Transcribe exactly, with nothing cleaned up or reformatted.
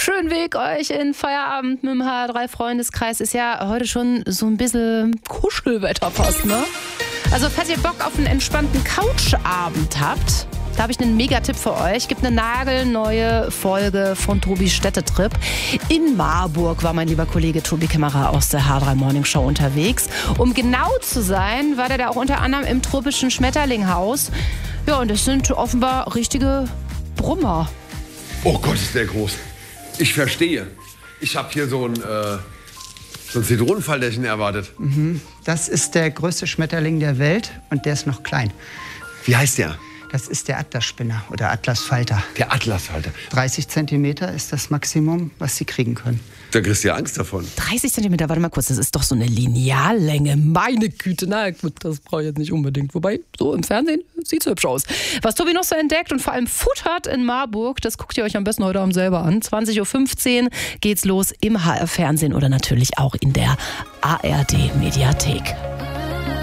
schönen Weg euch in Feierabend mit dem H R drei Freundeskreis. Ist ja heute schon so ein bisschen Kuschelwetter fast, ne? Also falls ihr Bock auf einen entspannten Couchabend habt, da habe ich einen Megatipp für euch. Gibt eine nagelneue Folge von Tobis Städtetrip. In Marburg war mein lieber Kollege Tobi Kämmerer aus der H R drei Morning Show unterwegs. Um genau zu sein, war der da auch unter anderem im tropischen Schmetterlinghaus. Ja, und das sind offenbar richtige Brummer. Oh Gott, ist der groß. Ich verstehe. Ich habe hier so ein, äh, so ein Zitronenfalterchen erwartet. Mhm. Das ist der größte Schmetterling der Welt und der ist noch klein. Wie heißt der? Das ist der Atlasspinner oder Atlasfalter. Der Atlasfalter. dreißig Zentimeter ist das Maximum, was sie kriegen können. Da kriegst du ja Angst davon. dreißig Zentimeter, warte mal kurz, das ist doch so eine Lineallänge. Meine Güte, na gut, das brauche ich jetzt nicht unbedingt. Wobei, so im Fernsehen sieht's hübsch aus. Was Tobi noch so entdeckt und vor allem futtert in Marburg, das guckt ihr euch am besten heute Abend selber an. zwanzig Uhr fünfzehn geht's los im H R-Fernsehen oder natürlich auch in der A R D-Mediathek.